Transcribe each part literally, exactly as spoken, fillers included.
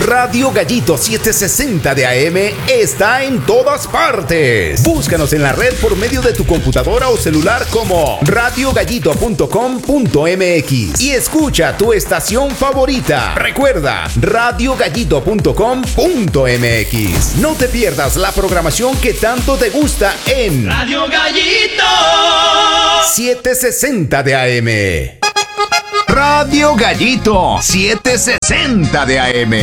Radio Gallito setecientos sesenta de A M está en todas partes. Búscanos en la red por medio de tu computadora o celular como radio gallito punto com punto m x y escucha tu estación favorita. Recuerda, radio gallito punto com punto m x. No te pierdas la programación que tanto te gusta en Radio Gallito setecientos sesenta de A M. Radio Gallito setecientos sesenta de A M.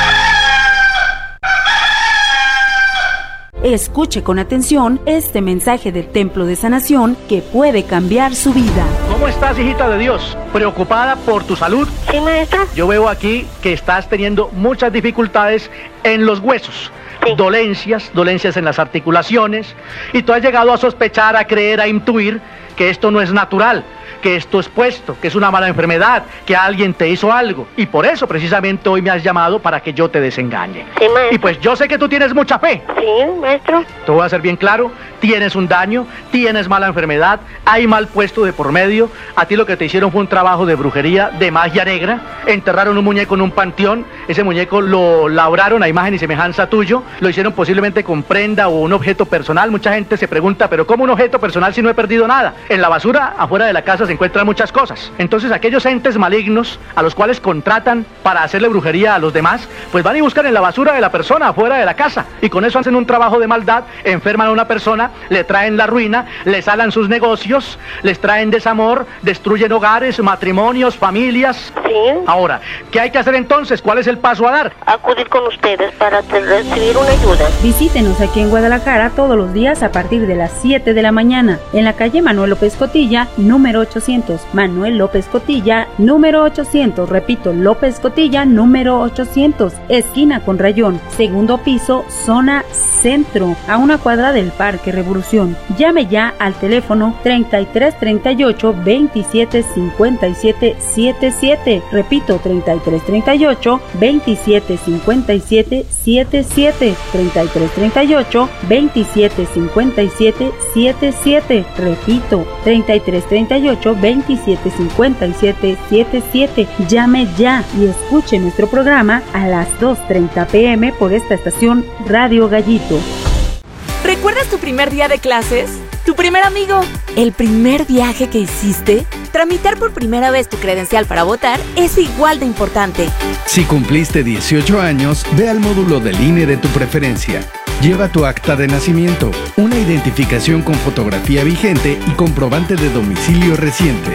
Escuche con atención este mensaje del Templo de Sanación que puede cambiar su vida. ¿Cómo estás, hijita de Dios? ¿Preocupada por tu salud? Sí, maestra. Yo veo aquí que estás teniendo muchas dificultades en los huesos. Sí. Dolencias, dolencias en las articulaciones. Y tú has llegado a sospechar, a creer, a intuir que esto no es natural, que esto es puesto, que es una mala enfermedad, que alguien te hizo algo. Y por eso precisamente hoy me has llamado para que yo te desengañe. Sí, maestro. Y pues yo sé que tú tienes mucha fe. Sí, maestro. Te voy a hacer bien claro, tienes un daño, tienes mala enfermedad, hay mal puesto de por medio. A ti lo que te hicieron fue un trabajo de brujería, de magia negra. Enterraron un muñeco en un panteón, ese muñeco lo labraron a imagen y semejanza tuyo, lo hicieron posiblemente con prenda o un objeto personal. Mucha gente se pregunta, pero ¿cómo un objeto personal si no he perdido nada? En la basura, afuera de la casa, se encuentran muchas cosas. Entonces aquellos entes malignos a los cuales contratan para hacerle brujería a los demás, pues van y buscan en la basura de la persona, afuera de la casa, y con eso hacen un trabajo de maldad, enferman a una persona, le traen la ruina, le salan sus negocios, les traen desamor, destruyen hogares, matrimonios, familias. Sí. Ahora, ¿qué hay que hacer entonces? ¿Cuál es el paso a dar? Acudir con ustedes para recibir una ayuda. Visítenos aquí en Guadalajara todos los días a partir de las siete de la mañana, en la calle Manuel López Cotilla, número ochocientos. Manuel López Cotilla, número ochocientos. Repito, López Cotilla, número ochocientos. Esquina con Rayón, segundo piso, zona centro, a una cuadra del Parque Revolución. Llame ya al teléfono treinta y tres treinta y ocho veintisiete cincuenta y siete setenta y siete. Repito, treinta y tres treinta y ocho veintisiete cincuenta y siete setenta y siete. treinta y tres treinta y ocho veintisiete cincuenta y siete setenta y siete. Repito, treinta y tres treinta y ocho veintisiete cincuenta y siete setenta y siete. Llame ya y escuche nuestro programa a las dos treinta pm por esta estación Radio Gallito. ¿Recuerdas tu primer día de clases? ¿Tu primer amigo? ¿El primer viaje que hiciste? Tramitar por primera vez tu credencial para votar es igual de importante. Si cumpliste dieciocho años, ve al módulo del I N E de tu preferencia. Lleva tu acta de nacimiento, una identificación con fotografía vigente y comprobante de domicilio reciente.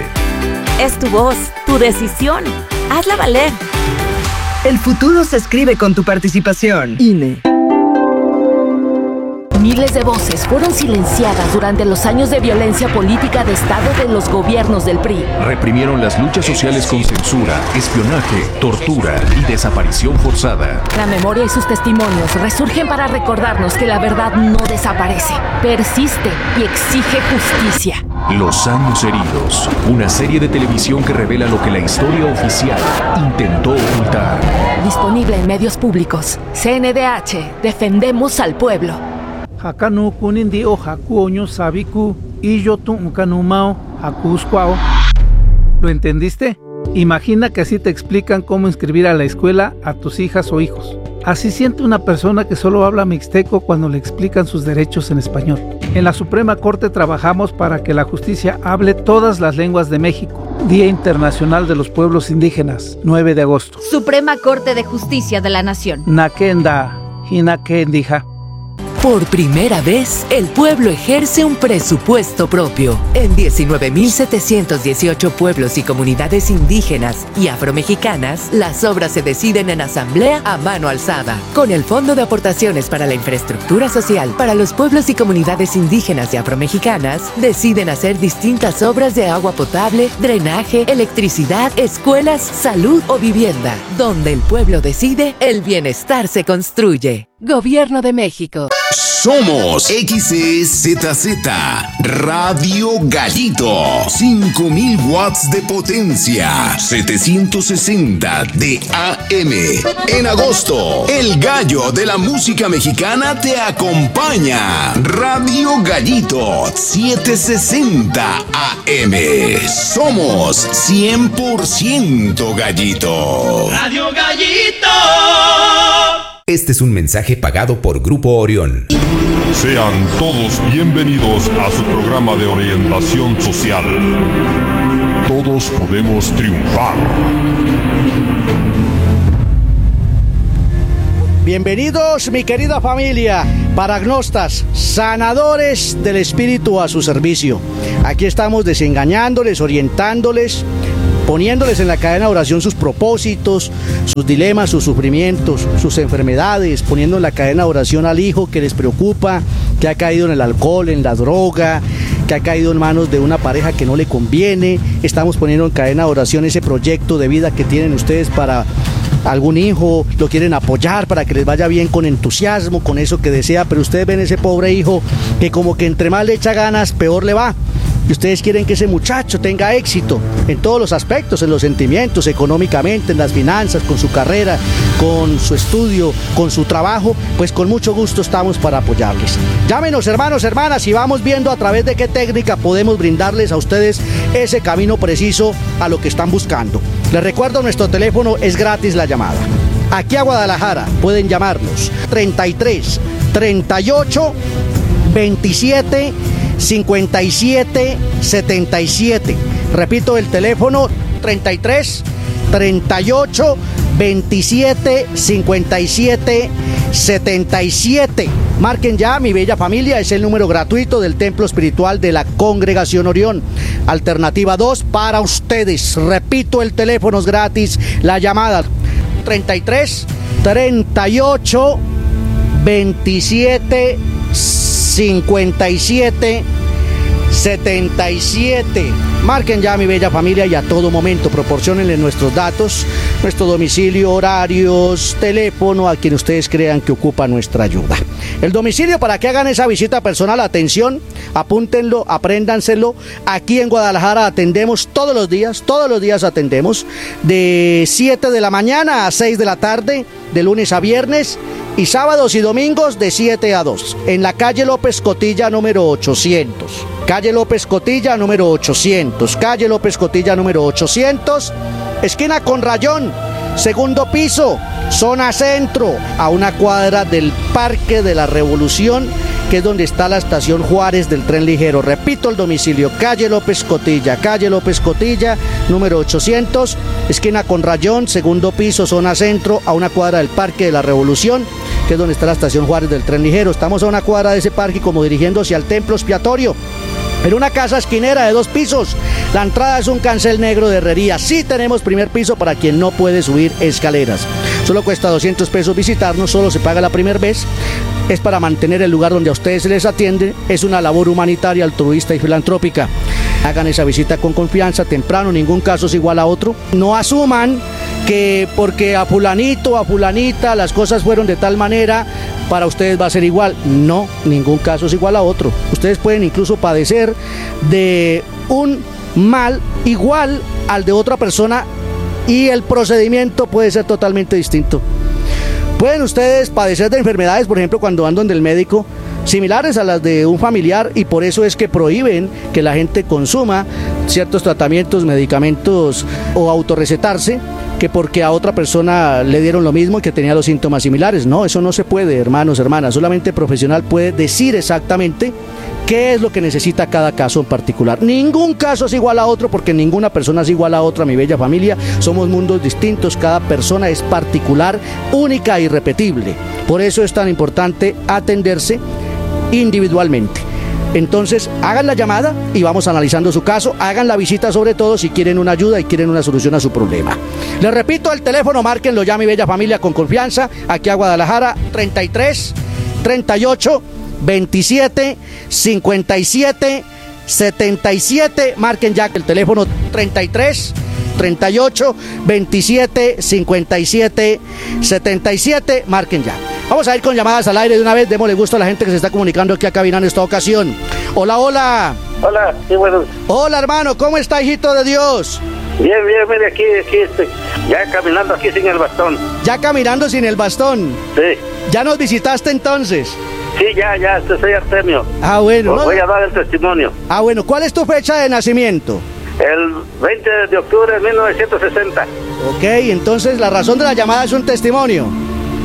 Es tu voz, tu decisión. Hazla valer. El futuro se escribe con tu participación. I N E. Miles de voces fueron silenciadas durante los años de violencia política de Estado de los gobiernos del P R I. Reprimieron las luchas sociales con censura, espionaje, tortura y desaparición forzada. La memoria y sus testimonios resurgen para recordarnos que la verdad no desaparece, persiste y exige justicia. Los años heridos, una serie de televisión que revela lo que la historia oficial intentó ocultar. Disponible en medios públicos. C N D H, defendemos al pueblo. Hakanu kunindi o hakuoño sabiku y yo tu unkanumao hakuscuao. ¿Lo entendiste? Imagina que así te explican cómo inscribir a la escuela a tus hijas o hijos. Así siente una persona que solo habla mixteco cuando le explican sus derechos en español. En la Suprema Corte trabajamos para que la justicia hable todas las lenguas de México. Día Internacional de los Pueblos Indígenas, nueve de agosto. Suprema Corte de Justicia de la Nación. Nakenda, hinakendija. Por primera vez, el pueblo ejerce un presupuesto propio. En diecinueve mil setecientos dieciocho pueblos y comunidades indígenas y afromexicanas, las obras se deciden en asamblea a mano alzada. Con el Fondo de Aportaciones para la Infraestructura Social para los pueblos y comunidades indígenas y afromexicanas, deciden hacer distintas obras de agua potable, drenaje, electricidad, escuelas, salud o vivienda. Donde el pueblo decide, el bienestar se construye. Gobierno de México. Somos X E Z Z, Radio Gallito, cinco mil watts de potencia, setecientos sesenta de A M. En agosto, el gallo de la música mexicana te acompaña. Radio Gallito, setecientos sesenta A M. Somos cien por ciento gallito. Radio Gallito. Este es un mensaje pagado por Grupo Orión. Sean todos bienvenidos a su programa de orientación social. Todos podemos triunfar. Bienvenidos, mi querida familia, paragnostas, sanadores del espíritu a su servicio. Aquí estamos desengañándoles, orientándoles, poniéndoles en la cadena de oración sus propósitos, sus dilemas, sus sufrimientos, sus enfermedades, poniendo en la cadena de oración al hijo que les preocupa, que ha caído en el alcohol, en la droga, que ha caído en manos de una pareja que no le conviene. Estamos poniendo en cadena de oración ese proyecto de vida que tienen ustedes para algún hijo, lo quieren apoyar para que les vaya bien con entusiasmo, con eso que desea, pero ustedes ven ese pobre hijo que como que entre más le echa ganas, peor le va. Y ustedes quieren que ese muchacho tenga éxito en todos los aspectos, en los sentimientos, económicamente, en las finanzas, con su carrera, con su estudio, con su trabajo, pues con mucho gusto estamos para apoyarles. Llámenos, hermanos, hermanas, y vamos viendo a través de qué técnica podemos brindarles a ustedes ese camino preciso a lo que están buscando. Les recuerdo, nuestro teléfono es gratis la llamada. Aquí a Guadalajara pueden llamarnos treinta y tres, treinta y ocho, veintisiete, cincuenta y siete, setenta y siete. Repito el teléfono: treinta y tres, treinta y ocho, veintisiete, cincuenta y siete, setenta y siete. Marquen ya, mi bella familia, es el número gratuito del Templo Espiritual de la Congregación Orión. Alternativa dos para ustedes. Repito, el teléfono es gratis, la llamada treinta y tres, treinta y ocho, veintisiete, cincuenta y siete, setenta y siete. Marquen ya, mi bella familia, y a todo momento proporciónenle nuestros datos, nuestro domicilio, horarios, teléfono, a quien ustedes crean que ocupa nuestra ayuda. El domicilio para que hagan esa visita personal, atención, apúntenlo, apréndanselo. Aquí en Guadalajara atendemos todos los días, todos los días atendemos, de siete de la mañana a seis de la tarde, de lunes a viernes, y sábados y domingos de siete a dos, en la calle López Cotilla número ochocientos. Calle López Cotilla número ochocientos, calle López Cotilla número ochocientos, esquina con Rayón, segundo piso, zona centro, a una cuadra del Parque de la Revolución, que es donde está la estación Juárez del tren ligero. Repito el domicilio: calle López Cotilla, calle López Cotilla número ochocientos, esquina con Rayón, segundo piso, zona centro, a una cuadra del Parque de la Revolución, que es donde está la estación Juárez del tren ligero. Estamos a una cuadra de ese parque, como dirigiéndose al templo expiatorio, en una casa esquinera de dos pisos. La entrada es un cancel negro de herrería. Sí tenemos primer piso para quien no puede subir escaleras. Solo cuesta doscientos pesos visitarnos, solo se paga la primera vez. Es para mantener el lugar donde a ustedes se les atiende. Es una labor humanitaria, altruista y filantrópica. Hagan esa visita con confianza, temprano, ningún caso es igual a otro. No asuman que porque a fulanito, a fulanita, las cosas fueron de tal manera, para ustedes va a ser igual. No, ningún caso es igual a otro. Ustedes pueden incluso padecer de un mal igual al de otra persona y el procedimiento puede ser totalmente distinto. Pueden ustedes padecer de enfermedades, por ejemplo, cuando andan del médico, similares a las de un familiar, y por eso es que prohíben que la gente consuma ciertos tratamientos, medicamentos o autorrecetarse, que porque a otra persona le dieron lo mismo y que tenía los síntomas similares. No, eso no se puede, hermanos, hermanas. Solamente el profesional puede decir exactamente qué es lo que necesita cada caso en particular. Ningún caso es igual a otro, porque ninguna persona es igual a otra, mi bella familia. Somos mundos distintos, cada persona es particular, única e irrepetible. Por eso es tan importante atenderse individualmente. Entonces, hagan la llamada y vamos analizando su caso. Hagan la visita, sobre todo si quieren una ayuda y quieren una solución a su problema. Les repito el teléfono, márquenlo ya, mi bella familia, con confianza. Aquí a Guadalajara, treinta y tres, treinta y ocho, veintisiete, cincuenta y siete, setenta y siete. Marquen ya el teléfono: treinta y tres, treinta y ocho, veintisiete, cincuenta y siete, setenta y siete. Marquen ya. Vamos a ir con llamadas al aire de una vez. Démosle gusto a la gente que se está comunicando aquí a cabina en esta ocasión. Hola, hola. Hola, sí, bueno. Hola, hermano, ¿cómo está, hijito de Dios? Bien, bien, mire, aquí, aquí estoy, ya caminando aquí sin el bastón. ¿Ya caminando sin el bastón? Sí. ¿Ya nos visitaste entonces? Sí, ya, ya, soy Artemio. Ah, bueno. Voy a dar el testimonio. Ah, bueno, ¿cuál es tu fecha de nacimiento? El veinte de octubre de mil novecientos sesenta. Ok, entonces la razón de la llamada es un testimonio. Sí.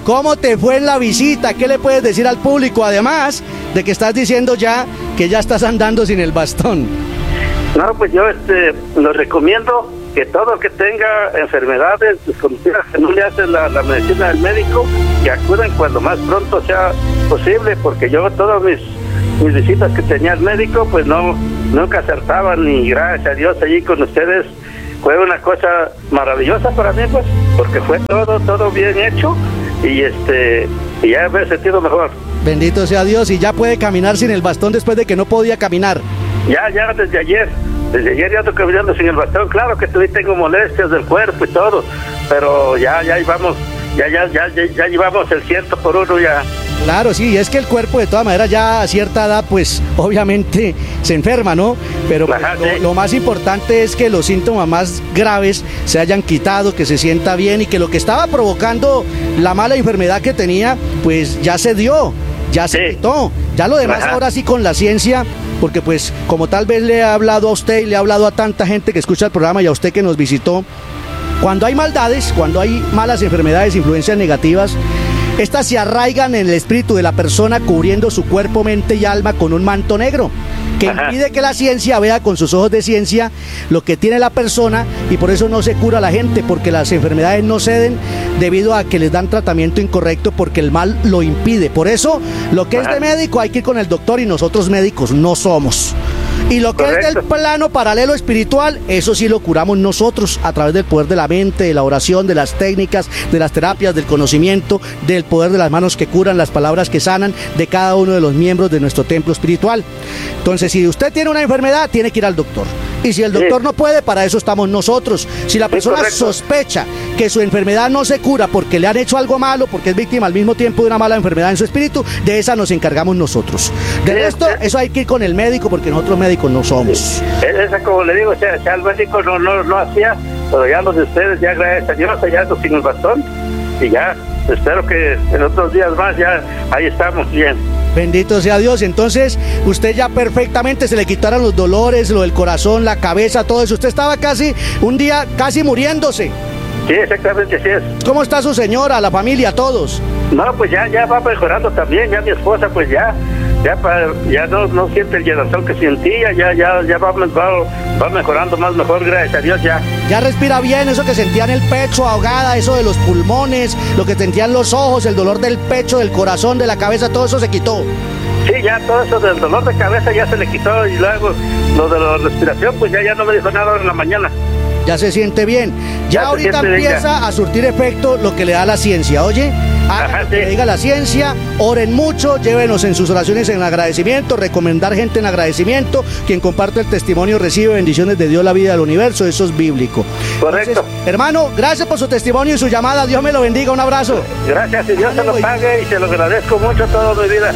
¿Cómo te fue en la visita? ¿Qué le puedes decir al público? Además de que estás diciendo ya que ya estás andando sin el bastón. No, pues yo este, lo recomiendo que todo el que tenga enfermedades desconocidas que no le hacen la, la medicina del médico, que acuden cuando más pronto sea posible, porque yo todas mis, mis visitas que tenía al médico, pues no nunca acertaban, y gracias a Dios allí con ustedes fue una cosa maravillosa para mí, pues, porque fue todo, todo bien hecho, y este y ya me he sentido mejor. Bendito sea Dios, y ya puede caminar sin el bastón después de que no podía caminar. Ya, ya desde ayer, desde ayer ya ando caminando sin el bastón. Claro que todavía tengo molestias del cuerpo y todo, pero ya, ya llevamos, ya, ya, ya, ya, ya llevamos el ciento por uno ya. Claro, sí, es que el cuerpo de todas maneras ya a cierta edad, pues obviamente se enferma, ¿no? Pero pues, Ajá, lo, sí. lo más importante es que los síntomas más graves se hayan quitado, que se sienta bien y que lo que estaba provocando la mala enfermedad que tenía, pues ya se dio, ya se Sí. quitó. Ya lo demás Ajá. ahora sí con la ciencia, porque pues como tal vez le he hablado a usted y le he hablado a tanta gente que escucha el programa y a usted que nos visitó, cuando hay maldades, cuando hay malas enfermedades, influencias negativas, estas se arraigan en el espíritu de la persona, cubriendo su cuerpo, mente y alma con un manto negro, que Ajá. impide que la ciencia vea con sus ojos de ciencia lo que tiene la persona, y por eso no se cura la gente, porque las enfermedades no ceden debido a que les dan tratamiento incorrecto, porque el mal lo impide. Por eso lo que es de médico hay que ir con el doctor, y nosotros médicos no somos. Y lo que Correcto. es del plano paralelo espiritual, eso sí lo curamos nosotros a través del poder de la mente, de la oración, de las técnicas, de las terapias, del conocimiento, del poder de las manos que curan, las palabras que sanan, de cada uno de los miembros de nuestro templo espiritual. Entonces, si usted tiene una enfermedad, tiene que ir al doctor. Y si el doctor Sí. no puede, para eso estamos nosotros. Si la persona correcto. sospecha que su enfermedad no se cura porque le han hecho algo malo, porque es víctima al mismo tiempo de una mala enfermedad en su espíritu, de esa nos encargamos nosotros. De Sí, resto, sí. eso hay que ir con el médico, porque nosotros médicos no somos. Esa, como le digo, o sea, ya el médico no, no, no hacía, pero ya los de ustedes, ya gracias a Dios, ya ando sin el bastón, y ya espero que en otros días más ya ahí estamos bien. Bendito sea Dios. Entonces, usted ya perfectamente se le quitaron los dolores, lo del corazón, la cabeza, todo eso. Usted estaba casi, un día, casi muriéndose. Sí, exactamente, sí es. ¿Cómo está su señora, la familia, todos? No, pues ya, ya va mejorando también, ya mi esposa, pues ya, ya, pa- ya no, no siente el llenazón que sentía, ya, ya, ya va, va, va mejorando más mejor, gracias a Dios, ya. Ya respira bien, eso que sentía en el pecho, ahogada, eso de los pulmones, lo que sentían los ojos, el dolor del pecho, del corazón, de la cabeza, todo eso se quitó. Sí, ya todo eso del dolor de cabeza ya se le quitó, y luego lo de la respiración, pues ya, ya no me dijo nada en la mañana. Ya se siente bien. Ya, Ya se ahorita siente bien, empieza ya. a surtir efecto lo que le da la ciencia, ¿oye? Hagan Ajá, lo que sí. le diga la ciencia, oren mucho, llévenos en sus oraciones en agradecimiento, recomendar gente en agradecimiento. Quien comparte el testimonio recibe bendiciones de Dios, la vida del universo, eso es bíblico. Correcto. Entonces, hermano, gracias por su testimonio y su llamada, Dios me lo bendiga, un abrazo. Gracias, y Dios se lo pague, y se lo agradezco mucho toda mi vida.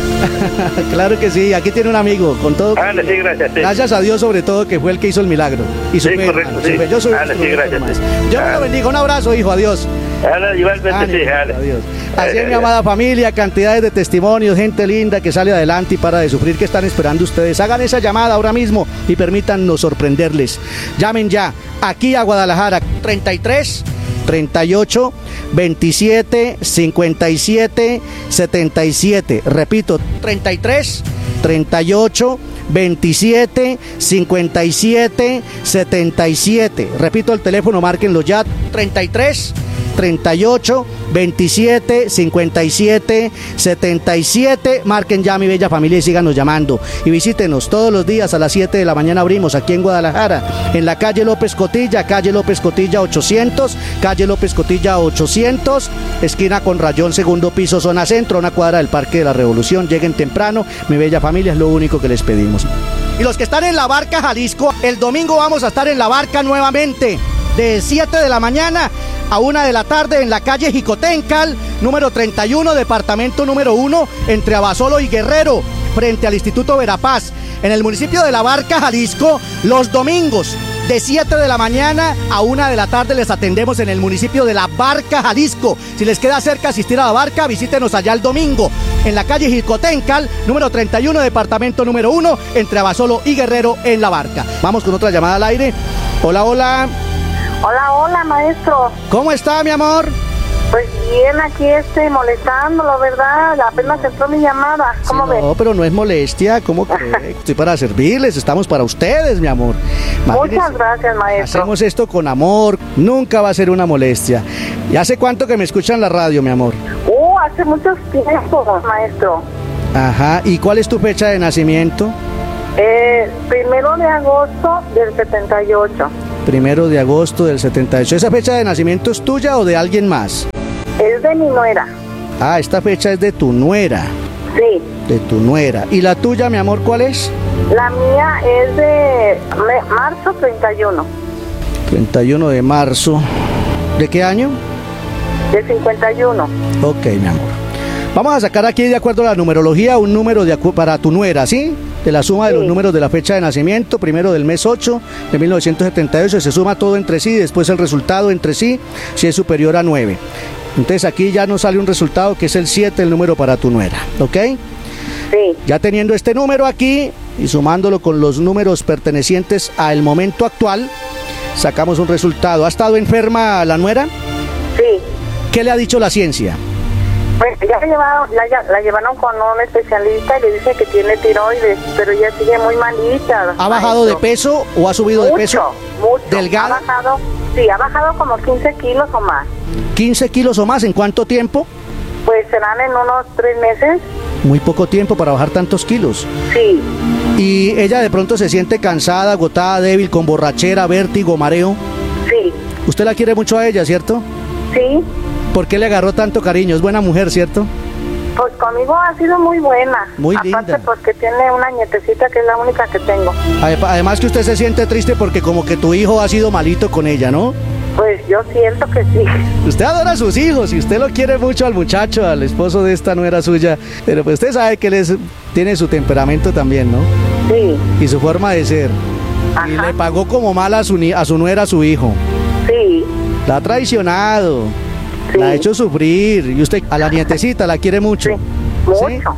Claro que sí, aquí tiene un amigo, con todo. Ándale, sí, gracias, sí. Gracias a Dios sobre todo, que fue el que hizo el milagro. Y su Sí, fe, correcto, hermano, su sí. fe. Yo soy Ándale, sí, instrumento gracias, más. sí. Dios me lo bendiga, un abrazo, hijo, adiós. Ándale, igualmente, Ánimo, sí, ándale. adiós. Así es, mi amada familia, cantidades de testimonios, gente linda que sale adelante y para de sufrir, que están esperando ustedes. Hagan esa llamada ahora mismo y permítannos sorprenderles. Llamen ya, aquí a Guadalajara, treinta y tres, treinta y ocho, veintisiete, cincuenta y siete, setenta y siete. Repito, treinta y tres, treinta y ocho, veintisiete, cincuenta y siete, setenta y siete. Repito el teléfono, márquenlo ya, treinta y tres, treinta y ocho, veintisiete, cincuenta y siete, setenta y siete. Marquen ya, mi bella familia, y síganos llamando. Y visítenos todos los días a las siete de la mañana. Abrimos aquí en Guadalajara, en la calle López Cotilla, calle López Cotilla ochocientos, calle López Cotilla ochocientos, esquina con Rayón, segundo piso, zona centro, una cuadra del Parque de la Revolución. Lleguen temprano, mi bella familia, es lo único que les pedimos. Y los que están en La Barca, Jalisco, el domingo vamos a estar en La Barca nuevamente, de siete de la mañana a una de la tarde, en la calle Jicotencal, número treinta y uno, departamento número uno, entre Abasolo y Guerrero, frente al Instituto Verapaz, en el municipio de La Barca, Jalisco. Los domingos, de siete de la mañana a una de la tarde, les atendemos en el municipio de La Barca, Jalisco. Si les queda cerca asistir a La Barca, visítenos allá el domingo, en la calle Jicotencal, número treinta y uno, departamento número uno, entre Abasolo y Guerrero, en La Barca. Vamos con otra llamada al aire. Hola, hola. Hola, hola, maestro. ¿Cómo está, mi amor? Pues bien, aquí este, molestándolo, ¿verdad? Apenas entró mi llamada. ¿Cómo Sí, ves? no, pero no es molestia, ¿cómo cree? Estoy para servirles, estamos para ustedes, mi amor. Imagínense, Muchas gracias, maestro. hacemos esto con amor, nunca va a ser una molestia. ¿Y hace cuánto que me escuchan la radio, mi amor? Uh, hace muchos tiempos, maestro. Ajá, ¿y cuál es tu fecha de nacimiento? Eh, primero de agosto del setenta y ocho. Primero de agosto del setenta y ocho. ¿Esa fecha de nacimiento es tuya o de alguien más? Es de mi nuera. Ah, esta fecha es de tu nuera. Sí. De tu nuera. ¿Y la tuya, mi amor, cuál es? La mía es de me- marzo treinta y uno. treinta y uno de marzo. ¿De qué año? De cincuenta y uno. Ok, mi amor. Vamos a sacar aquí, de acuerdo a la numerología, un número de acu- para tu nuera, ¿sí? De la suma de los números de la fecha de nacimiento, primero del mes ocho de mil novecientos setenta y ocho, se suma todo entre sí, después el resultado entre sí, si es superior a nueve. Entonces aquí ya nos sale un resultado que es el siete, el número para tu nuera, ¿ok? Sí. Ya teniendo este número aquí y sumándolo con los números pertenecientes al momento actual, sacamos un resultado. ¿Ha estado enferma la nuera? Sí. ¿Qué le ha dicho la ciencia? Pues ya la llevaron, la, ya- la llevaron con un especialista y le dice que tiene tiroides, pero ella sigue muy malita. ¿Ha bajado de peso o ha subido de peso? Mucho. ¿Delgada? Ha bajado, sí, ha bajado como quince kilos o más. ¿quince kilos o más? ¿En cuánto tiempo? Pues serán en unos tres meses. Muy poco tiempo para bajar tantos kilos. Sí. ¿Y ella de pronto se siente cansada, agotada, débil, con borrachera, vértigo, mareo? Sí. Usted la quiere mucho a ella, ¿cierto? Sí. ¿Por qué le agarró tanto cariño? Es buena mujer, ¿cierto? Pues conmigo ha sido muy buena. Muy Aparte, linda. pues que tiene una nietecita que es la única que tengo. Ade- Además que usted se siente triste porque como que tu hijo ha sido malito con ella, ¿no? Pues yo siento que sí. Usted adora a sus hijos y usted lo quiere mucho al muchacho, al esposo de esta nuera suya, pero pues usted sabe que él es- tiene su temperamento también, ¿no? Sí. Y su forma de ser. Y le pagó como mal a su, ni- a su nuera, a su hijo. Sí. La ha traicionado. La ha hecho sufrir. Y usted a la nietecita la quiere mucho. Mucho.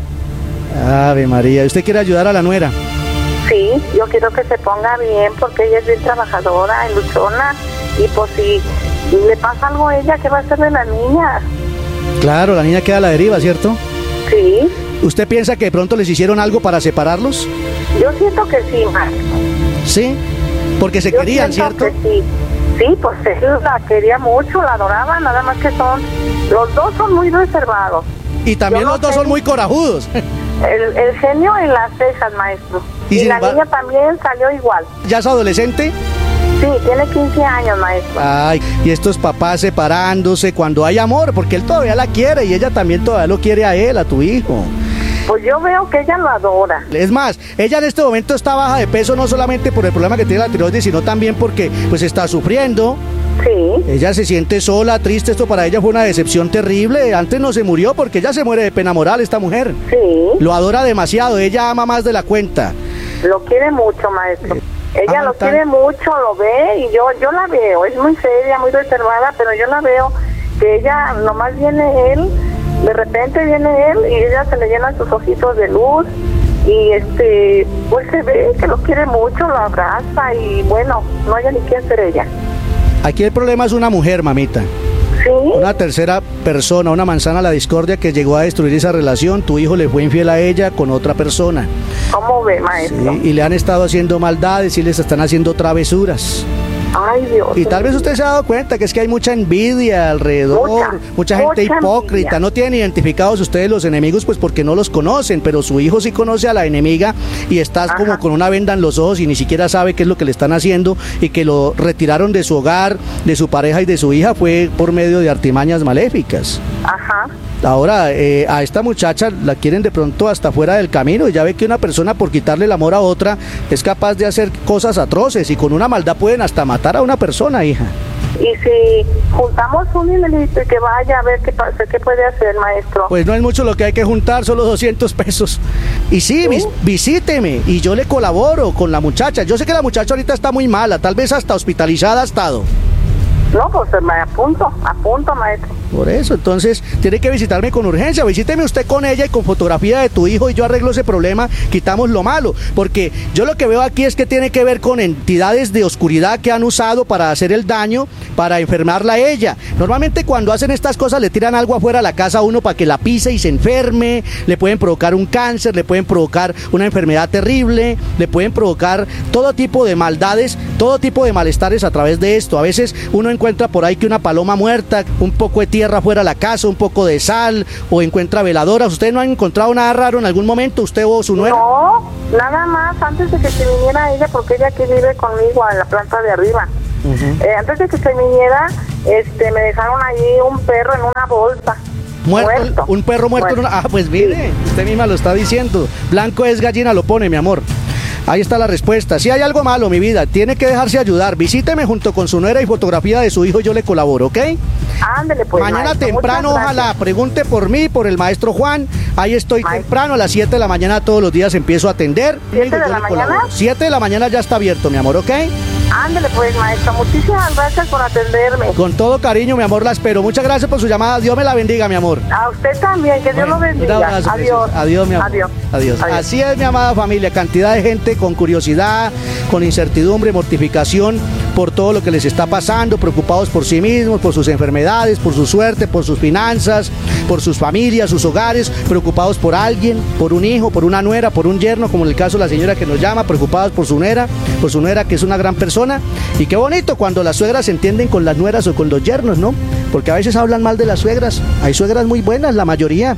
Ave María. ¿Usted quiere ayudar a la nuera? Sí, yo quiero que se ponga bien porque ella es bien trabajadora, y luchona, y pues si le pasa algo a ella, ¿qué va a hacer de la niña? Claro, la niña queda a la deriva, ¿cierto? Sí. ¿Usted piensa que de pronto les hicieron algo para separarlos? Yo siento que sí, Max. Sí. Porque se Yo querían, siento ¿cierto? que sí. Sí, pues él la quería mucho, la adoraba, nada más que son, los dos son muy reservados. Y también Yo no los dos sé. son muy corajudos. El, el genio en las cejas, maestro. Y Y, sin la embargo- niña también salió igual. ¿Ya es adolescente? Sí, tiene quince años, maestro. Ay, y estos papás separándose cuando hay amor, porque él todavía la quiere y ella también todavía lo quiere a él, a tu hijo. Pues yo veo que ella lo adora. Es más, ella en este momento está baja de peso no solamente por el problema que tiene la tiroides, sino también porque pues está sufriendo. Sí. Ella se siente sola, triste, esto para ella fue una decepción terrible. Antes no se murió porque ella se muere de pena moral, esta mujer. Sí. Lo adora demasiado, ella ama más de la cuenta. Lo quiere mucho, maestro. Ella ah, lo tan- quiere mucho, lo ve y yo yo la veo. Es muy seria, muy reservada, pero yo la veo que ella, nomás viene él, de repente viene él y ella se le llenan sus ojitos de luz y este, pues se ve que lo quiere mucho, lo abraza y bueno, no haya ni qué hacer ella. Aquí el problema es una mujer, mamita. Sí. Una tercera persona, una manzana a la discordia que llegó a destruir esa relación. Tu hijo le fue infiel a ella con otra persona. ¿Cómo ve, maestro? Sí, y le han estado haciendo maldades y les están haciendo travesuras. Ay, Dios. Y tal vez usted se ha dado cuenta que es que hay mucha envidia alrededor, mucha, Mucha, gente mucha hipócrita, envidia. no tienen identificados ustedes los enemigos pues porque no los conocen, pero su hijo sí conoce a la enemiga y está como con una venda en los ojos y ni siquiera sabe qué es lo que le están haciendo y que lo retiraron de su hogar, de su pareja y de su hija fue por medio de artimañas maléficas. Ajá. Ahora, eh, a esta muchacha la quieren de pronto hasta fuera del camino y ya ve que una persona por quitarle el amor a otra es capaz de hacer cosas atroces y con una maldad pueden hasta matar a una persona, hija. Y si juntamos un dinerito y que vaya a ver qué pasa, qué puede hacer, maestro. Pues no es mucho lo que hay que juntar, solo doscientos pesos. Y sí, vis- visíteme y yo le colaboro con la muchacha. Yo sé que la muchacha ahorita está muy mala, tal vez hasta hospitalizada ha estado. No, pues me apunto, apunto, maestro. Por eso, entonces tiene que visitarme con urgencia. Visíteme usted con ella y con fotografía de tu hijo y yo arreglo ese problema, quitamos lo malo. Porque yo lo que veo aquí es que tiene que ver con entidades de oscuridad que han usado para hacer el daño, para enfermarla a ella. Normalmente cuando hacen estas cosas le tiran algo afuera a la casa a uno para que la pise y se enferme, le pueden provocar un cáncer, le pueden provocar una enfermedad terrible, le pueden provocar todo tipo de maldades, todo tipo de malestares a través de esto. A veces uno encuentra por ahí que una paloma muerta, un poco de tierra fuera de la casa, un poco de sal, o encuentra veladoras. ¿Ustedes no han encontrado nada raro en algún momento, usted o su nuera? No, nada más antes de que se viniera ella, porque ella aquí vive conmigo en la planta de arriba. Uh-huh. eh, antes de que se viniera, este, me dejaron allí un perro en una bolsa. Muerto, muerto. Un perro muerto, muerto. En una... Ah, pues mire, sí. Usted misma lo está diciendo. Blanco es gallina, lo pone, mi amor. Ahí está la respuesta. Si hay algo malo, mi vida, tiene que dejarse ayudar. Visíteme junto con su nuera y fotografía de su hijo, yo le colaboro, ¿ok? Ándele, pues. Mañana maestro, temprano, ojalá, pregunte por mí, por el maestro Juan. Ahí estoy maestro. Temprano, a las siete de la mañana todos los días empiezo a atender. ¿siete de la mañana? siete de la mañana ya está abierto, mi amor, ¿ok? Ándele, pues, maestro. Muchísimas gracias por atenderme. Con todo cariño, mi amor, la espero. Muchas gracias por su llamada. Dios me la bendiga, mi amor. A usted también, que Dios bueno, lo bendiga. Un abrazo, adiós. Adiós, mi amor. Adiós. Adiós. Adiós. Así es, mi amada familia. Cantidad de gente con curiosidad, con incertidumbre, mortificación por todo lo que les está pasando, preocupados por sí mismos, por sus enfermedades, por su suerte, por sus finanzas, por sus familias, sus hogares, preocupados por alguien, por un hijo, por una nuera, por un yerno, como en el caso de la señora que nos llama, preocupados por su nuera, por su nuera que es una gran persona. Y qué bonito cuando las suegras se entienden con las nueras o con los yernos, ¿no? Porque a veces hablan mal de las suegras. Hay suegras muy buenas, la mayoría.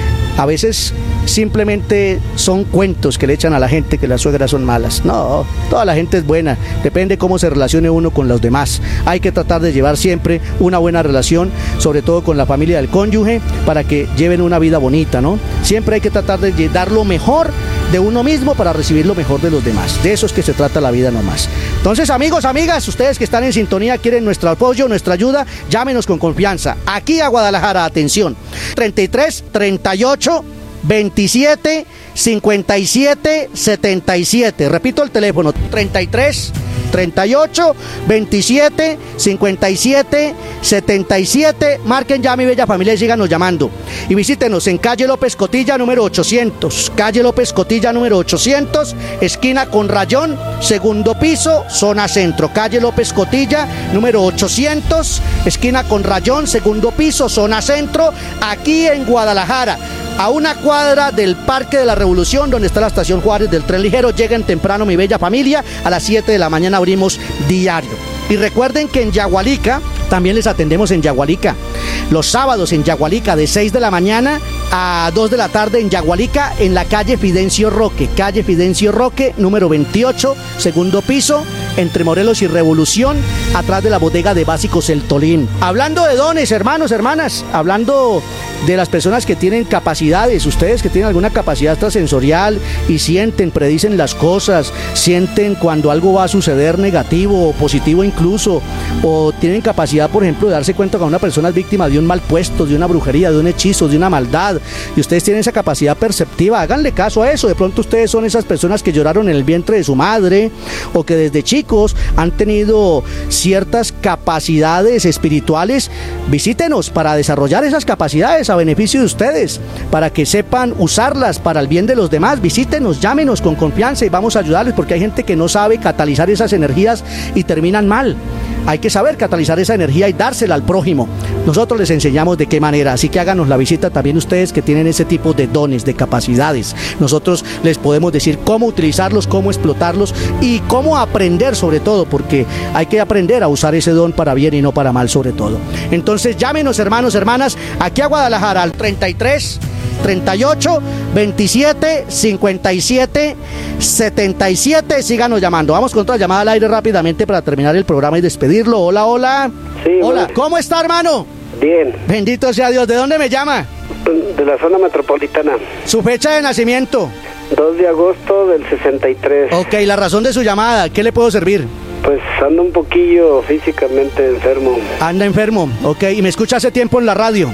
A veces simplemente son cuentos que le echan a la gente que las suegras son malas. No, toda la gente es buena, depende cómo se relacione uno con los demás. Hay que tratar de llevar siempre una buena relación, sobre todo con la familia del cónyuge, para que lleven una vida bonita, ¿no? Siempre hay que tratar de dar lo mejor de uno mismo para recibir lo mejor de los demás. De eso es que se trata la vida nomás. Entonces, amigos, amigas, ustedes que están en sintonía, quieren nuestro apoyo, nuestra ayuda, llámenos con confianza. Aquí a Guadalajara, atención, treinta y tres, treinta y ocho, veintisiete, cincuenta y siete, setenta y siete. Repito el teléfono, treinta y tres, treinta y ocho, veintisiete, cincuenta y siete, setenta y siete. Marquen ya, mi bella familia, y síganos llamando. Y visítenos en calle López Cotilla número ochocientos, calle López Cotilla número ochocientos, esquina con Rayón, segundo piso, zona centro. Calle López Cotilla número ochocientos, esquina con Rayón, segundo piso, zona centro, aquí en Guadalajara, a una cuadra del Parque de la Revolución, donde está la estación Juárez del tren ligero. Lleguen temprano, mi bella familia, a las siete de la mañana abrimos diario. Y recuerden que en Yagualica, también les atendemos en Yagualica, los sábados en Yagualica de seis de la mañana a dos de la tarde en Yagualica, en la calle Fidencio Roque, calle Fidencio Roque, número veintiocho, segundo piso, entre Morelos y Revolución, atrás de la bodega de Básicos El Tolín. Hablando de dones, hermanos, hermanas, hablando de las personas que tienen capacidades, ustedes que tienen alguna capacidad extrasensorial y sienten, predicen las cosas, sienten cuando algo va a suceder negativo o positivo incluso, o tienen capacidad, por ejemplo, de darse cuenta cuando una persona es víctima de un mal puesto, de una brujería, de un hechizo, de una maldad, y ustedes tienen esa capacidad perceptiva, háganle caso a eso. De pronto ustedes son esas personas que lloraron en el vientre de su madre, o que desde chicos han tenido ciertas capacidades espirituales. Visítenos para desarrollar esas capacidades a beneficio de ustedes, para que sepan usarlas para el bien de los demás. Visítenos, llámenos con confianza y vamos a ayudarles, porque hay gente que no sabe catalizar esas energías y terminan mal. Hay que saber catalizar esa energía y dársela al prójimo. Nosotros les enseñamos de qué manera, así que háganos la visita también ustedes que tienen ese tipo de dones, de capacidades. Nosotros les podemos decir cómo utilizarlos, cómo explotarlos y cómo aprender sobre todo, porque hay que aprender a usar ese don para bien y no para mal sobre todo. Entonces llámenos, hermanos, hermanas, aquí a Guadalajara al treinta y tres, treinta y ocho, veintisiete, cincuenta y siete, setenta y siete. Síganos llamando. Vamos con otra llamada al aire rápidamente para terminar el programa y despedirlo. Hola, hola. Sí, hola. Bueno. ¿Cómo está, hermano? Bien. Bendito sea Dios. ¿De dónde me llama? De la zona metropolitana. ¿Su fecha de nacimiento? dos de agosto del sesenta y tres. Ok, la razón de su llamada. ¿Qué le puedo servir? Pues ando un poquillo físicamente enfermo. Anda enfermo, ok. ¿Y me escucha hace tiempo en la radio?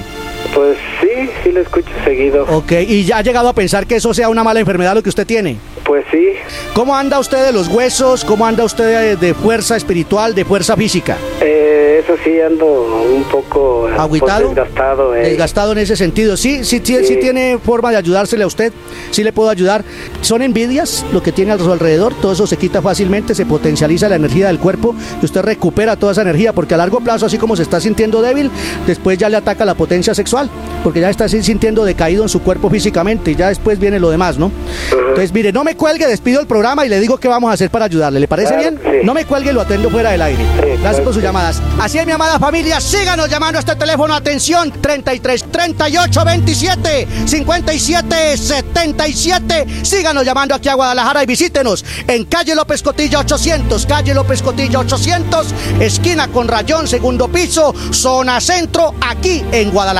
Pues sí, sí lo escucho seguido. Ok, ¿y ya ha llegado a pensar que eso sea una mala enfermedad lo que usted tiene? Pues sí. ¿Cómo anda usted de los huesos? ¿Cómo anda usted de, de fuerza espiritual, de fuerza física? Eh, eso sí, ando un poco ¿agüitado? Pues, desgastado. Eh. Desgastado en ese sentido. Sí, sí, sí, sí, sí tiene forma de ayudársele a usted. Sí le puedo ayudar. Son envidias lo que tiene a su alrededor. Todo eso se quita fácilmente, se potencializa la energía del cuerpo y usted recupera toda esa energía, porque a largo plazo, así como se está sintiendo débil, después ya le ataca la potencia sexual, porque ya está así sintiendo decaído en su cuerpo físicamente y ya después viene lo demás, ¿no? Entonces, mire, no me cuelgue, despido el programa y le digo qué vamos a hacer para ayudarle. ¿Le parece claro, bien? Sí. No me cuelgue, lo atendo fuera del aire. Sí, Gracias claro, por sus sí. llamadas. Así es, mi amada familia, síganos llamando a este teléfono. Atención, treinta y tres, treinta y ocho, veintisiete, cincuenta y siete, setenta y siete. Síganos llamando aquí a Guadalajara y visítenos en calle López Cotilla ochocientos, calle López Cotilla ochocientos, esquina con Rayón, segundo piso, zona centro, aquí en Guadalajara.